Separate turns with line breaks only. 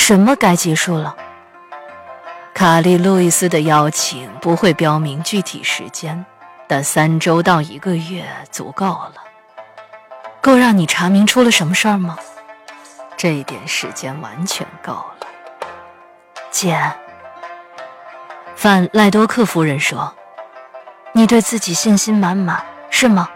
什么该结束了？卡利路易斯的邀请不会标明具体时间，但3周到1个月足够了。够让你查明出了什么事儿吗？这一点时间完全够了。姐，范赖多克夫人说，你对自己信心满满，是吗？